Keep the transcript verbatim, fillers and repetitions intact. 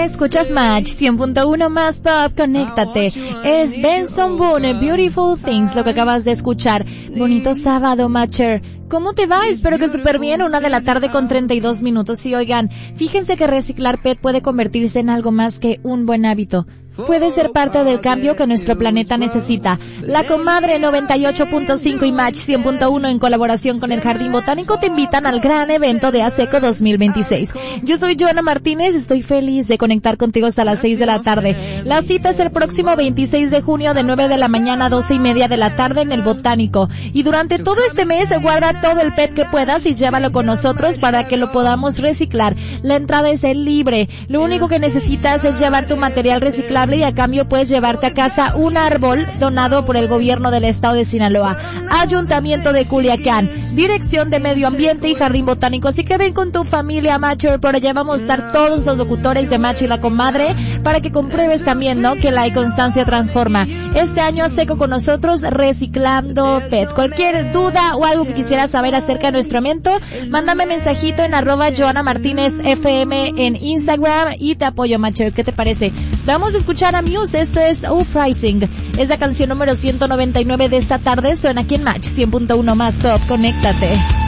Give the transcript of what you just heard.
Escuchas Match cien punto uno más Pop, conéctate. Es Benson Boone, Beautiful Things, lo que acabas de escuchar. Bonito sábado, Matcher. ¿Cómo te va? Espero que súper bien. Una de la tarde con treinta y dos minutos. Y oigan, fíjense que reciclar P E T puede convertirse en algo más que un buen hábito. Puede ser parte del cambio que nuestro planeta necesita. La Comadre noventa y ocho punto cinco y Match cien punto uno en colaboración con el Jardín Botánico te invitan al gran evento de ASECO dos mil veintiséis. Yo soy Joana Martínez, estoy feliz de conectar contigo hasta las seis de la tarde. La cita es el próximo veintiséis de junio de nueve de la mañana a doce y media de la tarde en el Botánico. Y durante todo este mes guarda todo el P E T que puedas y llévalo con nosotros para que lo podamos reciclar. La entrada es libre. Lo único que necesitas es llevar tu material reciclable y a cambio puedes llevarte a casa un árbol donado por el gobierno del estado de Sinaloa. Ayuntamiento de Culiacán, Dirección de Medio Ambiente y Jardín Botánico. Así que ven con tu familia, Matcher. Por allá vamos a estar todos los locutores de Match y la Comadre para que compruebes también, ¿no?, que la constancia transforma. Este año ASECO con nosotros reciclando P E T. Cualquier duda o algo que quisieras saber acerca de nuestro evento, mándame mensajito en arroba Joana Martínez F M en Instagram y te apoyo, Matcher. ¿Qué te parece? Vamos a escuchar a Muse. Esto es Uprising. Es la canción número ciento noventa y nueve de esta tarde. Suena aquí en Match cien punto uno más Top. Conéctate.